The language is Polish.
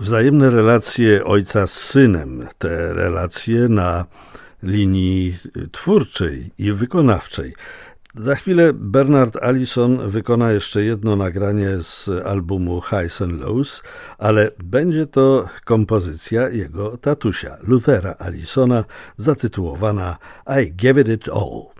Wzajemne relacje ojca z synem, te relacje na linii twórczej i wykonawczej. Za chwilę Bernard Allison wykona jeszcze jedno nagranie z albumu Highs and Lows, ale będzie to kompozycja jego tatusia, Luthera Allisona, zatytułowana I Gave It All.